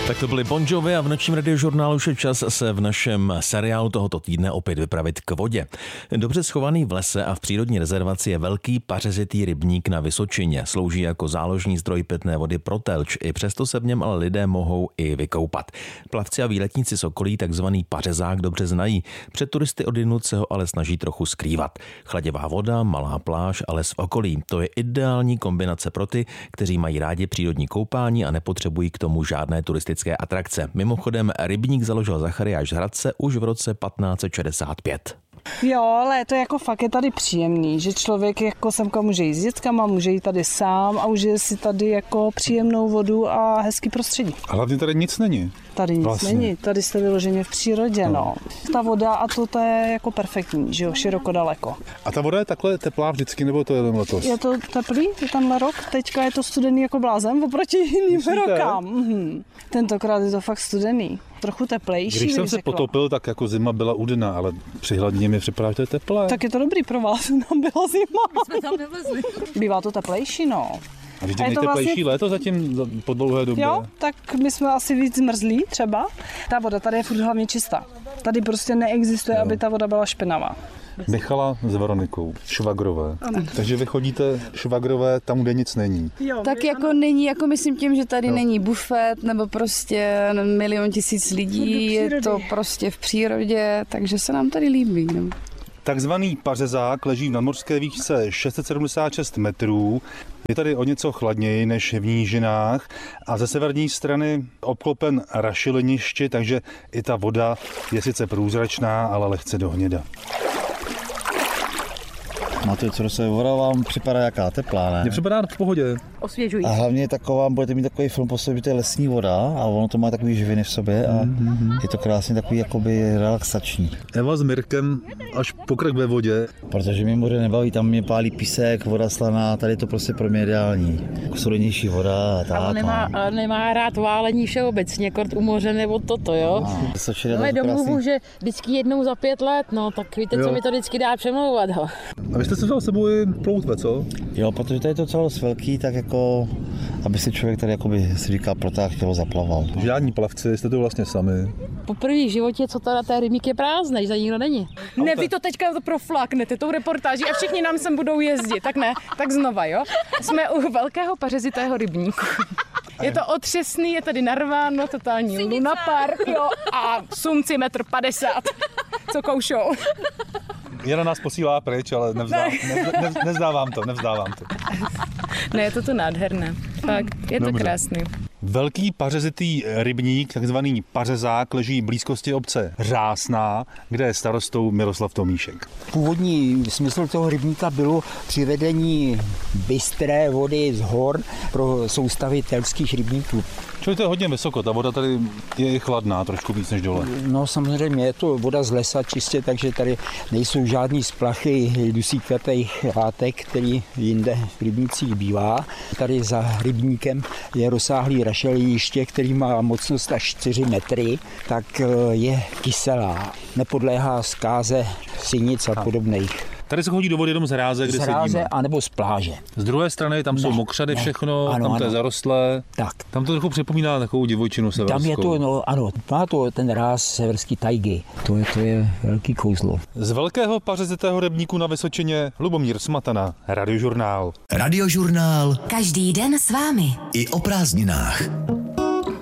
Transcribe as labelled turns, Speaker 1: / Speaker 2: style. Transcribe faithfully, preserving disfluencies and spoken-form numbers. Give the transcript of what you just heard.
Speaker 1: Tak to byly Bon Jovi a v nočním radiožurnálu už je čas se v našem seriálu tohoto týdne opět vypravit k vodě. Dobře schovaný v lese a v přírodní rezervaci je velký pařezitý rybník na Vysočině. Slouží jako záložní zdroj pitné vody pro Telč, i přesto se v něm ale lidé mohou i vykoupat. Plavci a výletníci z okolí takzvaný pařezák dobře znají. Před turisty odjinud se ho ale snaží trochu skrývat. Chladivá voda, malá pláž a les v okolí. To je ideální kombinace pro ty, kteří mají rádi přírodní koupání a nepotřebují k tomu žádné turistické atrakce. Mimochodem, rybník založil Zachariáš z Hradce už v roce patnáct set šedesát pět.
Speaker 2: Jo, ale to jako fakt je tady příjemný, že člověk jako semka může jít s dětskama, může jít tady sám a užije si tady jako příjemnou vodu a hezký prostředí.
Speaker 3: A hlavně tady nic není.
Speaker 2: Tady nic
Speaker 3: vlastně
Speaker 2: není, tady jste vyloženě v přírodě, no. no. Ta voda a to, to je jako perfektní, že jo, široko daleko.
Speaker 3: A ta voda je takhle teplá vždycky, nebo to je jen letos?
Speaker 2: Je to teplý, je tenhle rok, teďka je to studený jako blázen oproti jiným
Speaker 3: Myslíte?
Speaker 2: rokám. Mhm. Tentokrát je to fakt studený, trochu teplejší.
Speaker 3: Když jsem se
Speaker 2: řekla.
Speaker 3: potopil, tak jako zima byla udena, ale při hladině mi připadá, že to je teplé.
Speaker 2: Tak je to dobrý pro vás, nám byla zima.
Speaker 4: My jsme tam nevlezli.
Speaker 2: Bývá to teplejší, no.
Speaker 3: A vždyť
Speaker 2: A
Speaker 3: je
Speaker 2: je to
Speaker 3: nejteplejší
Speaker 2: vlastně-
Speaker 3: léto zatím za- po dlouhé době.
Speaker 2: Jo, tak my jsme asi víc zmrzlí třeba. Ta voda tady je furt hlavně čistá. Tady prostě neexistuje, jo. aby ta voda byla špinavá.
Speaker 3: Michala s Veronikou, švagrové. Ano. Takže vy chodíte švagrové tam, kde nic není.
Speaker 2: Jo,
Speaker 4: Tak jako není, jako myslím tím, že tady není bufet nebo prostě milion tisíc lidí, je to prostě v přírodě, takže se nám tady líbí. No.
Speaker 3: Takzvaný pařezák leží v nadmořské výšce šest set sedmdesát šest metrů. Je tady o něco chladněji než v nížinách a ze severní strany obklopen rašeliništi, takže i ta voda je sice průzračná, ale lehce dohněda.
Speaker 5: Máte co se voda vám připadá jaká teplá, ne?
Speaker 3: Mně připadá v pohodě.
Speaker 4: Osvěžují.
Speaker 5: A hlavně taková, budete mít takový film po sobě, že to je lesní voda a ono to má takový živiny v sobě a mm-hmm. je to krásně takový jakoby relaxační.
Speaker 3: Eva s Mirkem až pokrk ve vodě.
Speaker 5: Protože mě moře nebaví, tam mě pálí písek, voda slaná, tady je to prostě pro mě ideální. Studenější voda a tak.
Speaker 6: Ale nemá,
Speaker 5: no.
Speaker 6: nemá rád válení všeobecně, kort u moře nebo toto, jo.
Speaker 5: No, Vysočina,
Speaker 6: Máme
Speaker 5: to je
Speaker 6: domluvu,
Speaker 5: krásný.
Speaker 6: že vždycky jednou za pět let, no, tak víte,
Speaker 3: Jo.
Speaker 6: co mi to vždycky dá přemlouvat, ho.
Speaker 3: A vy jste si vzal s sebou i ploutve, co?
Speaker 5: Jo, protože tady je to celé velký, tak jako, aby si člověk tady jakoby si říká protáh tělo zaplaval.
Speaker 3: Žádní plavci, jste to vlastně sami.
Speaker 6: Poprvé v životě, co teda ten rybník je prázdný, že tady nikdo není.
Speaker 2: Ne, vy to teďka to profláknete tou reportáží a všichni nám sem budou jezdit. Tak ne, tak znova, jo. Jsme u velkého pařezitého rybníku. Je to otřesný, je tady narváno, totální lunapark, jo, a sumci metr padesát, co koušou.
Speaker 3: Jana nás posílá pryč, ale nevzdá, ne, ne, nevzdávám to, nevzdávám to.
Speaker 2: Ne, je to to nádherné. Fakt, je to
Speaker 3: Dobře.
Speaker 2: krásný.
Speaker 3: Velký pařezitý rybník, takzvaný pařezák, leží v blízkosti obce Řásná, kde je starostou Miroslav Tomíšek.
Speaker 7: Původní smysl toho rybníka bylo přivedení bystré vody z hor pro soustavy telských rybníků.
Speaker 3: Čili to je hodně vysoko, ta voda tady je i chladná, trošku víc než dole.
Speaker 7: No samozřejmě je to voda z lesa čistě, takže tady nejsou žádný splachy dusíkatých látek, který jinde v rybnících bývá. Tady za rybníkem je rozsáhlý rašeliniště, který má mocnost až čtyři metry, tak je kyselá. Nepodléhá zkáze sinic a podobných.
Speaker 3: Tady se chodí do vody jenom z hráze, kde
Speaker 7: Z hráze
Speaker 3: sedíme.
Speaker 7: anebo z pláže.
Speaker 3: Z druhé strany tam
Speaker 7: Ne,
Speaker 3: jsou mokřady,
Speaker 7: ne.
Speaker 3: všechno,
Speaker 7: Ano,
Speaker 3: tam to je
Speaker 7: ano.
Speaker 3: zarostlé.
Speaker 7: Tak.
Speaker 3: Tam to trochu připomíná takovou divočinu severskou.
Speaker 7: Tam je to, no ano, má to ten ráz severský tajgy. To je, to je velký kouzlo.
Speaker 3: Z velkého pařezitého rybníku na Vysočině Lubomír Smatana, Radiožurnál.
Speaker 8: Radiožurnál
Speaker 9: Každý den s vámi.
Speaker 8: i o prázdninách.